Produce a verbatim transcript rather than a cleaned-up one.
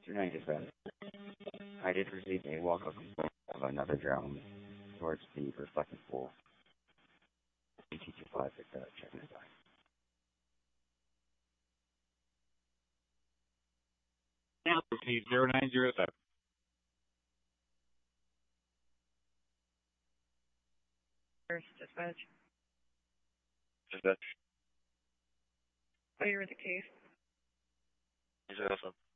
nine dispatch. I did receive a walk-up complaint of another drone towards the reflecting pool. T two five picked up, checking it out. Now proceed zero nine zero seven. Dispatch. Dispatch. Oh, you're with the case. Is it also?